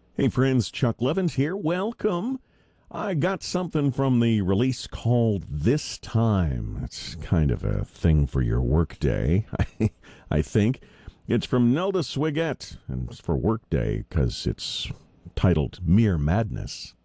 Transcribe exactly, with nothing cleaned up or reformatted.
Hey friends, Chuck Levins here. Welcome. I got something from the release called This Time. It's kind of a thing for your workday, I, I think. It's from Nelda Swiggett, and it's for workday because it's titled Mere Madness.